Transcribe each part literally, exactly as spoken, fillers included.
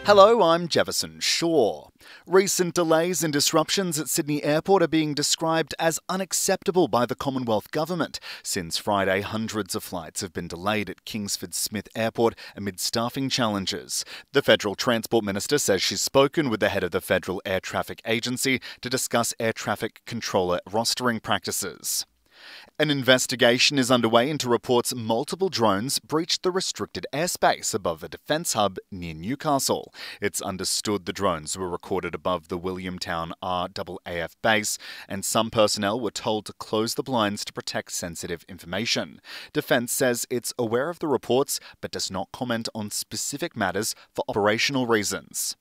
Hello, I'm Jefferson Shaw. Recent delays and disruptions at Sydney Airport are being described as unacceptable by the Commonwealth Government. Since Friday, hundreds of flights have been delayed at Kingsford Smith Airport amid staffing challenges. The Federal Transport Minister says she's spoken with the head of the Federal Air Traffic Agency to discuss air traffic controller rostering practices. An investigation is underway into reports multiple drones breached the restricted airspace above a defence hub near Newcastle. It's understood the drones were recorded above the Williamtown R A A F base, and some personnel were told to close the blinds to protect sensitive information. Defence says it's aware of the reports but does not comment on specific matters for operational reasons.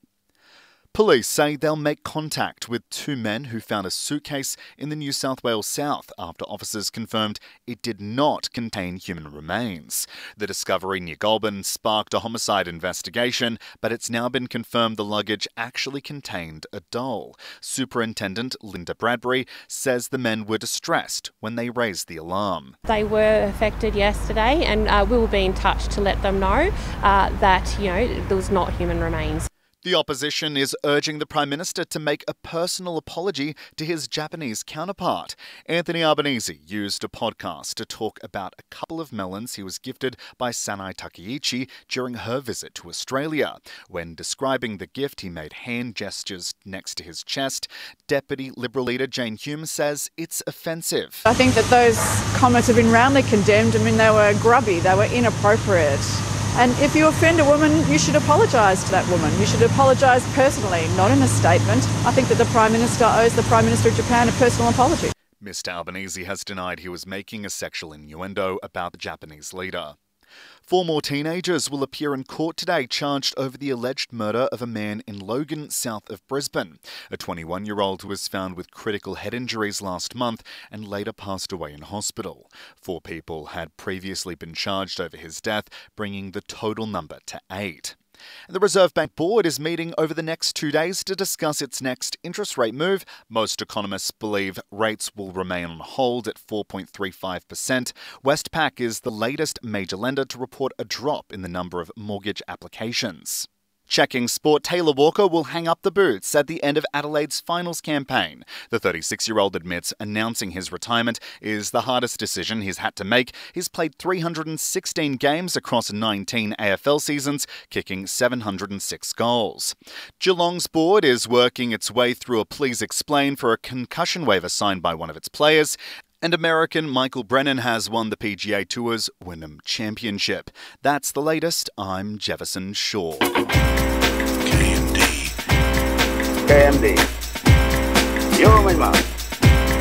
Police say they'll make contact with two men who found a suitcase in the New South Wales south after officers confirmed it did not contain human remains. The discovery near Goulburn sparked a homicide investigation, but it's now been confirmed the luggage actually contained a doll. Superintendent Linda Bradbury says the men were distressed when they raised the alarm. They were affected yesterday, and uh, we will be in touch to let them know uh, that, you know, there was not human remains. The opposition is urging the Prime Minister to make a personal apology to his Japanese counterpart. Anthony Albanese used a podcast to talk about a couple of melons he was gifted by Sanai Takeichi during her visit to Australia. When describing the gift, he made hand gestures next to his chest. Deputy Liberal leader Jane Hume says it's offensive. I think that those comments have been roundly condemned. I mean, they were grubby, they were inappropriate. And if you offend a woman, you should apologise to that woman. You should apologise personally, not in a statement. I think that the Prime Minister owes the Prime Minister of Japan a personal apology. Mister Albanese has denied he was making a sexual innuendo about the Japanese leader. Four more teenagers will appear in court today charged over the alleged murder of a man in Logan, south of Brisbane. A twenty-one-year-old was found with critical head injuries last month and later passed away in hospital. Four people had previously been charged over his death, bringing the total number to eight. The Reserve Bank Board is meeting over the next two days to discuss its next interest rate move. Most economists believe rates will remain on hold at four point three five percent. Westpac is the latest major lender to report a drop in the number of mortgage applications. Checking sport, Taylor Walker will hang up the boots at the end of Adelaide's finals campaign. The thirty-six-year-old admits announcing his retirement is the hardest decision he's had to make. He's played three hundred sixteen games across nineteen A F L seasons, kicking seven hundred six goals. Geelong's board is working its way through a please explain for a concussion waiver signed by one of its players. And American Michael Brennan has won the P G A Tour's Wyndham Championship. That's the latest. I'm Jefferson Shaw. K M D. K M D. You're my man.